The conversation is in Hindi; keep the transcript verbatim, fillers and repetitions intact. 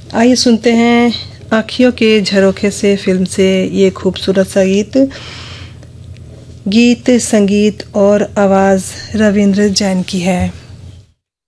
आइए सुनते हैं आँखियों के झरोखे से फिल्म से ये खूबसूरत सा गीत। गीत, संगीत और आवाज़ रविंद्र जैन की है।